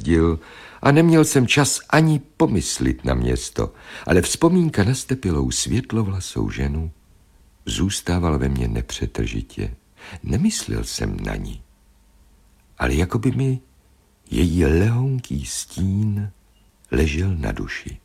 jezdil a neměl jsem čas ani pomyslit na město, ale vzpomínka na stepilou světlovlasou ženu zůstávala ve mně nepřetržitě. Nemyslel jsem na ní, ale jako by mi její lehonký stín ležel na duši.